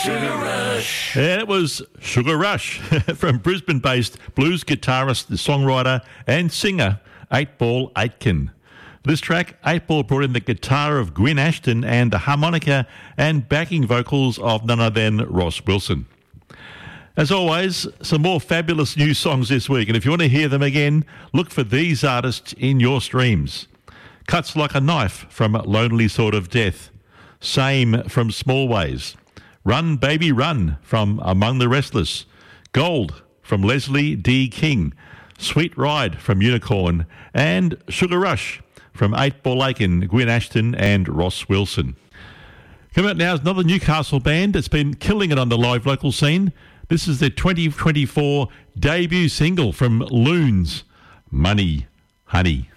Sugar Rush. And it was Sugar Rush from Brisbane-based blues guitarist, songwriter and singer 8-Ball Aitken. This track, 8-Ball brought in the guitar of Gwyn Ashton and the harmonica and backing vocals of none other than Ross Wilson. As always, some more fabulous new songs this week, and if you want to hear them again, look for these artists in your streams. Cuts Like a Knife from Lonely Sword of Death. Same from Small Ways. Run Baby Run from Among the Restless. Gold from Leslie D. King. Sweet Ride from Unicorn. And Sugar Rush from 8-Ball Aitken, Gwyn Ashton and Ross Wilson. Coming up now is another Newcastle band that's been killing it on the live local scene. This is their 2024 debut single from Loons, Money Honey.